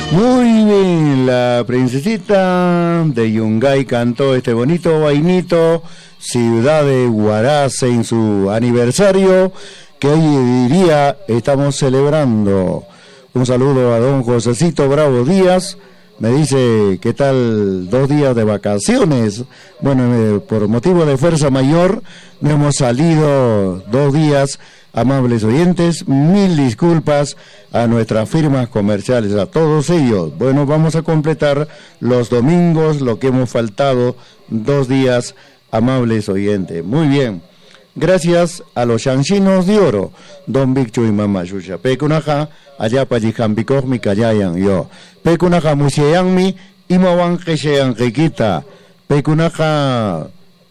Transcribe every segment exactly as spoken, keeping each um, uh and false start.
Muy bien, la princesita de Yungay cantó este bonito vainito, Ciudad de Huaraz, en su aniversario, que hoy día estamos celebrando. Un saludo a don Josecito Bravo Díaz. Me dice, ¿qué tal dos días de vacaciones? Bueno, eh, por motivo de fuerza mayor, no hemos salido dos días. Amables oyentes, mil disculpas a nuestras firmas comerciales, a todos ellos. Bueno, vamos a completar los domingos, lo que hemos faltado, dos días, amables oyentes. Muy bien. Gracias a los chanchinos de oro, don Viccho y mamá Yuya. Pekunaja, allá pa Yijambikoj mi kayayan yo. Pekunaja musieyanmi, imawan kesheyan kikita. Pekunaja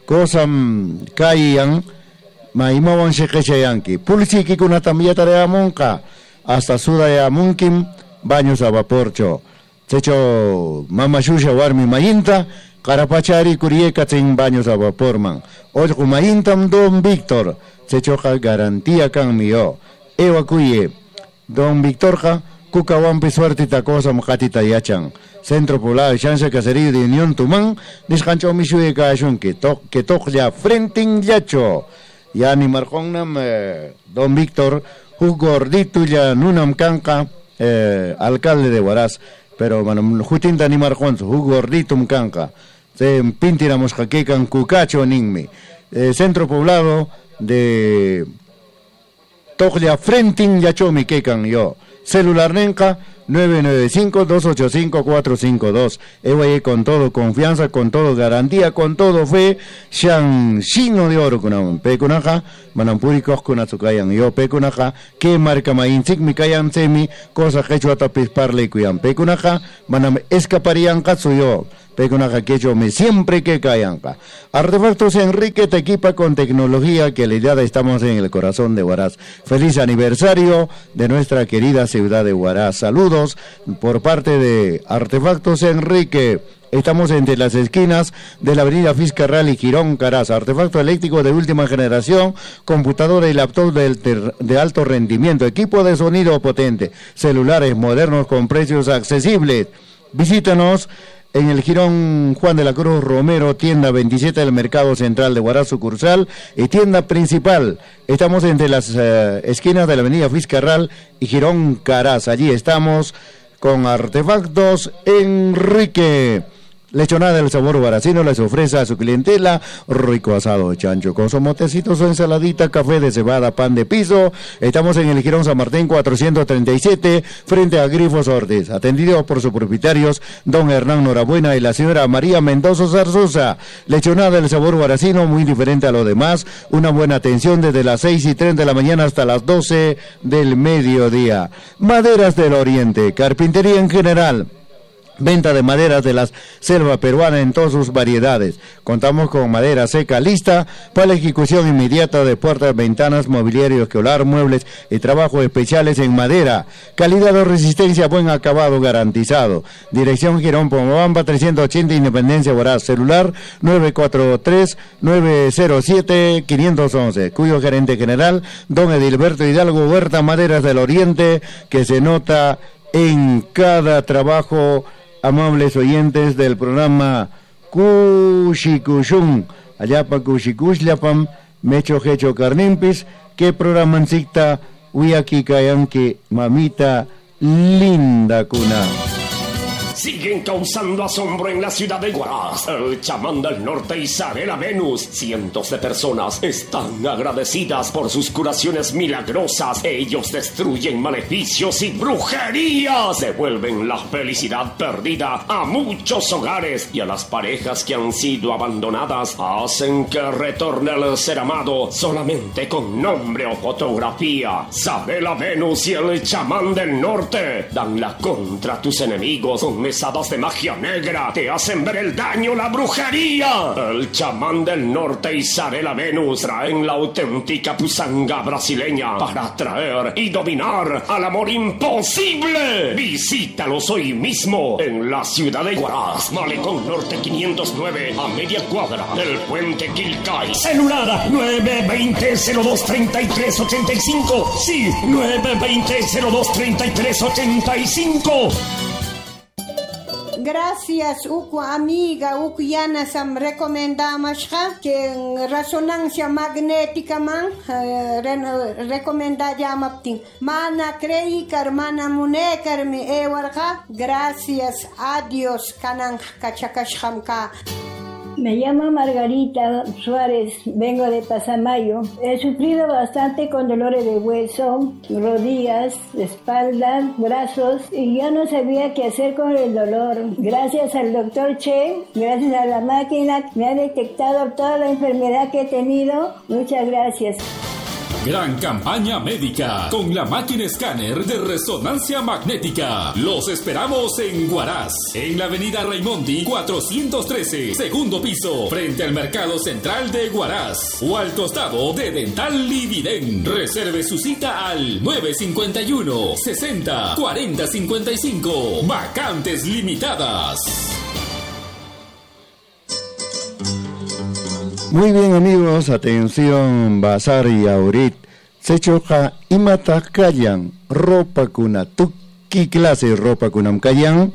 kosam kayan, ma imawan shekesheyanki. Pulsiki kuna también tarea monka, hasta sudaya munkim, baños a vaporcho. Secho mamá Yuya warmi mayinta, Carapachari Curieka en baños a vaporman. Oye, Mayintam don Víctor, se choja garantía can mío. Ewa cuye, don Víctorja, Cucawampi suerte tacosa mojatita yachan. Centro poblado de chance caserío de Unión Tumán, descanchó mi suye cayón que to, que toc ya frente en yacho. Ya ni marjonam, eh, don Víctor, un gordito ya nunam canca, eh, alcalde de Huaraz. Pero bueno, jutinta ni marjonzo, un gordito mcanca. Se pintiramos jaquecan cucacho ninmi. Eh, centro poblado de Toglia Frentin Yachomi quecan yo. Celular nenca nueve nueve cinco, dos ocho cinco, cuatro cinco dos. Ewaye con todo confianza, con todo garantía, con todo fe. Shan Shino de oro con Pecunaja, Manampuricos con Azucayan yo Pecunaja, que marca mainzik mi cayan semi, cosa que hecho a tapisparle y cuyan Pecunaja, Manam escaparían yo. Pecunaja que yo me siempre que cayanca. Artefactos Enrique te equipa con tecnología que la idea estamos en el corazón de Huaraz. Feliz aniversario de nuestra querida ciudad de Huaraz. Saludos por parte de Artefactos Enrique. Estamos entre las esquinas de la avenida Fiscarral y Girón Caraz. Artefacto eléctrico de última generación, computadora y laptop de, de alto rendimiento, equipo de sonido potente, celulares modernos con precios accesibles. Visítanos en el Girón Juan de la Cruz Romero, tienda veintisiete del Mercado Central de Huaraz, sucursal y tienda principal. Estamos entre las uh, esquinas de la avenida Fiscarral y Girón Caraz. Allí estamos con Artefactos Enrique. Lechonada del sabor huaracino les ofrece a su clientela rico asado de chancho con su motecito, su ensaladita, café de cebada, pan de piso. Estamos en el Girón San Martín cuatrocientos treinta y siete frente a Grifos Ortiz, atendido por sus propietarios don Hernán Norabuena y la señora María Mendoza Zarzuza. Lechonada del sabor huaracino, muy diferente a lo demás, una buena atención desde las seis y treinta de la mañana hasta las doce del mediodía. Maderas del Oriente, carpintería en general, venta de maderas de la selva peruana en todas sus variedades. Contamos con madera seca lista para la ejecución inmediata de puertas, ventanas, mobiliario escolar, muebles y trabajos especiales en madera. Calidad o resistencia, buen acabado garantizado. Dirección Girón Pomabamba trescientos ochenta, Independencia Huaraz. Celular nueve cuatro tres, nueve cero siete, cinco once. Cuyo gerente general, don Edilberto Hidalgo Huerta. Maderas del Oriente, que se nota en cada trabajo. Amables oyentes del programa Kushikushun, allá pa Kushikushlapam, Mecho Hecho Carnimpis, que programancita Uyaki Kayanki, mamita linda cuna. Siguen causando asombro en la ciudad de Huaraz. El chamán del norte Isabela Venus. Cientos de personas están agradecidas por sus curaciones milagrosas. Ellos destruyen maleficios y brujerías. Devuelven la felicidad perdida a muchos hogares y a las parejas que han sido abandonadas. Hacen que retorne el ser amado solamente con nombre o fotografía. Isabela Venus y el chamán del norte dan la contra a tus enemigos con mesadas de magia negra, te hacen ver el daño, la brujería. El chamán del norte y Isabela Venus traen la auténtica pusanga brasileña para atraer y dominar al amor imposible. Visítalos hoy mismo en la ciudad de Huaraz, Malecón Norte quinientos nueve, a media cuadra del puente Quilcay. Celular nueve veinte, cero dos treinta y tres ochenta y cinco. Sí, nueve veinte, cero dos treinta y tres ochenta y cinco. gracias uku amiga uku yana sam recomendamos que resonancia magnética man uh, recomenda llamaptin mana creí hermana munekar mi ewarga gracias a Dios kanan kachakashkamka. Me llamo Margarita Suárez, vengo de Pasamayo. He sufrido bastante con dolores de hueso, rodillas, espalda, brazos y ya no sabía qué hacer con el dolor. Gracias al doctor Che, gracias a la máquina, me ha detectado toda la enfermedad que he tenido. Muchas gracias. Gran campaña médica con la máquina escáner de resonancia magnética. Los esperamos en Huaraz, en la avenida Raimondi cuatrocientos trece, segundo piso, frente al Mercado Central de Huaraz, o al costado de Dental Lividen. Reserve su cita al nueve cinco uno, sesenta, cuarenta cincuenta y cinco. Vacantes limitadas. Muy bien amigos, atención, Bazar y Aurit. Se choca imata kayan, ropa kuna, tuki clase ropa kunam kayan,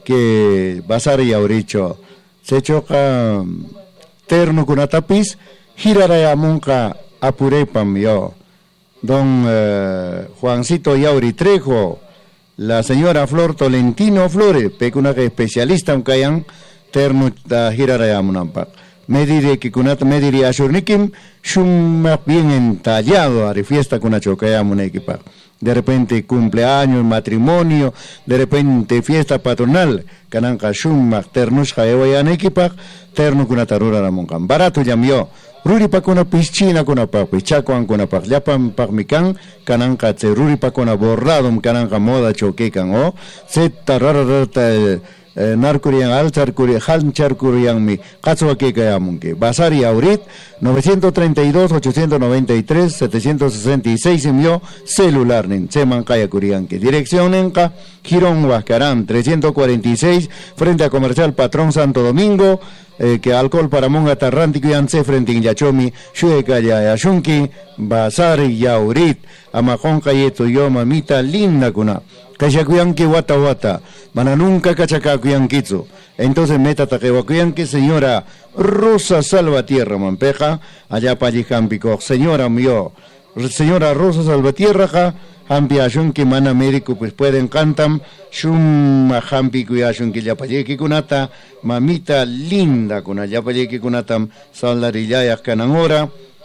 que Bazar y Auricho. Se choca terno kuna tapis, giraraya munca apurepam yo. Don eh, Juancito Yauri Trejo, la señora Flor Tolentino Flores, pecuna que especialista un kayan, terno giraraya munampak. Me diré que kunata me diría ashurnikim shum bien entallado a fiesta con achokaya munekipa. De repente cumpleaños, matrimonio, de repente fiesta patronal, kananka shum ternus jaewayanekipa, terno kunata rura ramonkan. Barato llamó ruri pa kuna pischina kuna pa pichakuan kuna pa llapan pa mikan kananka tse ruri pa kuna borrado kananka moda chokekan o seta rararata Eh, narcurian alchar curian halchar curian mi caso que cayamun que Basari Aurit nueve tres dos, ocho nueve tres, siete seis seis envió celular nen seman kaya curian que dirección enca Girón Huascarán trescientos cuarenta y seis frente a Comercial Patrón Santo Domingo. Eh, que alcohol para monga tarrántico y anse frente en Yachomi, Shueka ya Yashunki, Basari Yaurit, Amajón Cayeto yo mamita linda kuna, Kachakuyanki wata wata, mana nunca Kachakakuyankitsu. Entonces meta taquewakuyanki, señora Rosa Salvatierra Mampeja, allá Pallijampico, señora mío, señora Rosa Salvatierra, ja, Hampi Ashunki mana médico pues pueden cantam shum hampi kuyashunki yapayeki kunata mamita linda kuna yapayeki kunatam salarillayas kanangora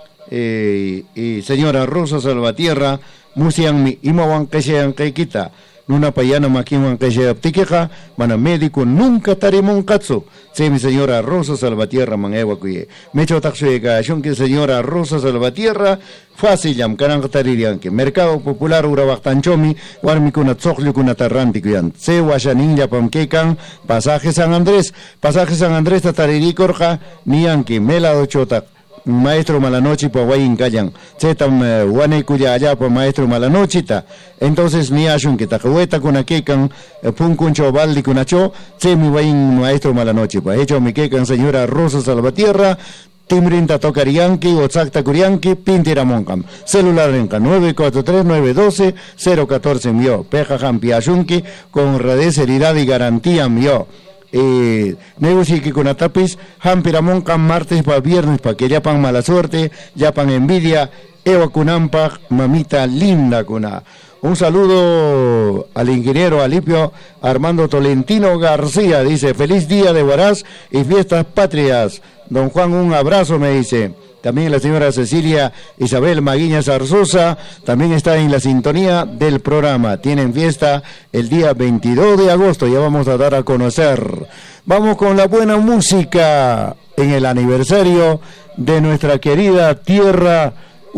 eh, y señora Rosa Salvatierra musian mi imawan keshean kekita nuna payana makiwan keshe aptikeja mana médico nunca tarimon katsu se mi señora Rosa Salvatierra mangewa kuye mecho taksuega shunki señora Rosa Salvatierra fácil yam kanang taririanke mercado popular urabaktanchomi warmi kuna tsokhlu kuna tarranti kuyan se washanin yapam kekan pasaje San Andrés pasaje San Andrés tataririkorja nianke melado chotak maestro malanoche pa wayin kayan setam wane kuya allá pa maestro malanochita entonces ni ashun que tahueta kuna kekan punkuncho baldi kuna cho se mi wayin maestro malanoche pa hecho mi kekan señora Rosa Salvatierra Timrinta Tocarianki, Otsakta Curianki, Pintiramoncam. Celular renca nueve cuatro tres, nueve uno dos, cero uno cuatro mio. Peja Jampiashunki con redeceridad y garantía mio. Eh, negocio que con atapis, Jampiramoncam martes para viernes para que yapan mala suerte, yapan envidia, Ewa Kunampa, mamita linda kuna. Un saludo al ingeniero Alipio Armando Tolentino García, dice, feliz día de Huaraz y fiestas patrias. Don Juan, un abrazo, me dice. También la señora Cecilia Isabel Maguiña Zarzosa, también está en la sintonía del programa. Tienen fiesta el día veintidós de agosto, ya vamos a dar a conocer. Vamos con la buena música en el aniversario de nuestra querida tierra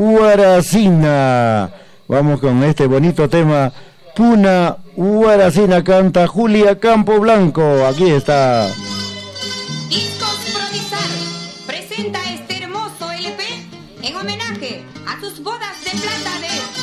huaracina. Vamos con este bonito tema, Puna Huaracina, canta Julia Campo Blanco. Aquí está. Discos Prodizar presenta este hermoso L P en homenaje a sus bodas de plata de